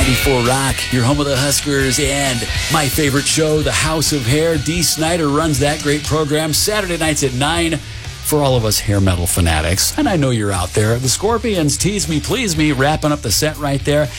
94 Rock, your home of the Huskers, and my favorite show, The House of Hair. Dee Snider runs that great program Saturday nights at 9 for all of us hair metal fanatics. And I know you're out there. The Scorpions, Tease Me, Please Me, wrapping up the set right there.